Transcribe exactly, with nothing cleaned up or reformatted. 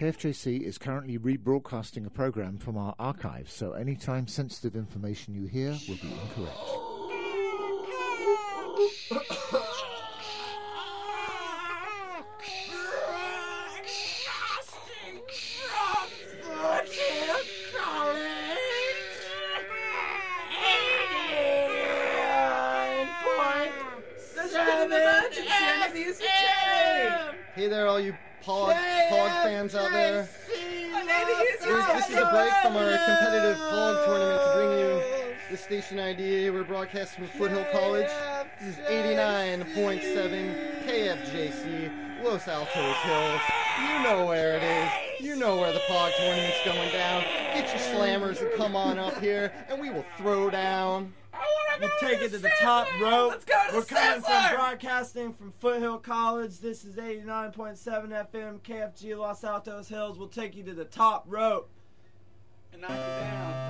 K F J C is currently rebroadcasting a program from our archives, so any time-sensitive information you hear will be incorrect. Hey there, all you Pog, Pog fans out there. This, this is a break from our competitive Pog tournament to bring you the station I D. We're broadcasting from Foothill College. This is eighty-nine point seven K F J C, Los Altos Hills. You know where it is. You know where the Pog tournament's going down. Get your slammers and come on up here, and we will throw down. We'll take it to the top rope. Let's go to the We're coming Sizzler! from broadcasting from Foothill College. This is eighty-nine point seven F M K F G Los Altos Hills. We'll take you to the top rope. And knock you down.